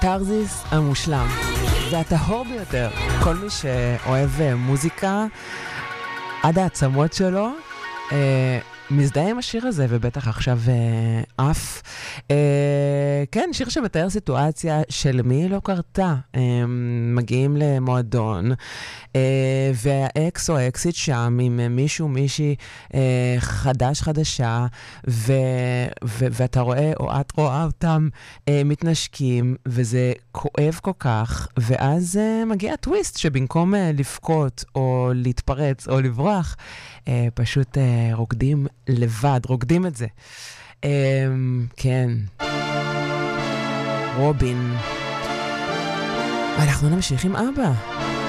תרזיס המושלם והטהור ביותר. כל מי שאוהב מוזיקה עד העצמות שלו מזדהה עם השיר הזה, ובטח עכשיו אף. כן, שיר שמתאר סיטואציה של מי לא קרתה. מגיעים למועדון, והאקס או האקסית שם עם מישהו, מישהי חדשה, ואתה רואה או את רואה אותם מתנשקים, וזה כואב כל כך, ואז מגיע טוויסט שבמקום לפקוט או להתפרץ או לברוח, פשוט רוקדים לבד, רוקדים את זה. כן. רובין. ואנחנו נמשיך עם אבא.